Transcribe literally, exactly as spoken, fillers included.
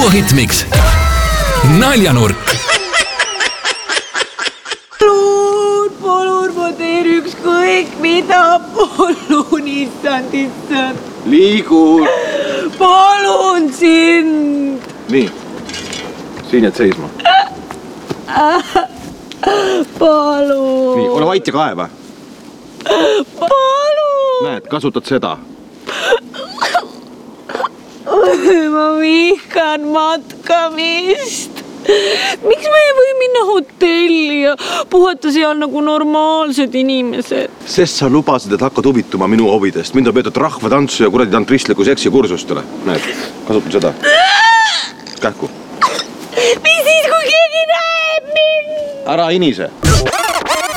duohitmix Naljanurk. Palun, palun, ma teen ükskõik mida. Palun, issand, issand. Liigu. Palun sind. Nii, siin jääd seisma. Palun. Nii, ole vait ja kaeva. Palun. Näed, kasutad seda. Ma vihkan matkamist. Miks me ei või minna hotelli ja puhata seal nagu normaalsed inimesed? Sest sa lubasid, et hakkad huvituma minu hobidest. Mind on peetud rahvatantsu ja kuradi tantristliku seksi kursustele. Näed, kasutan seda. Kähku. Mis siis, kui keegi näeb mind? Ära inise.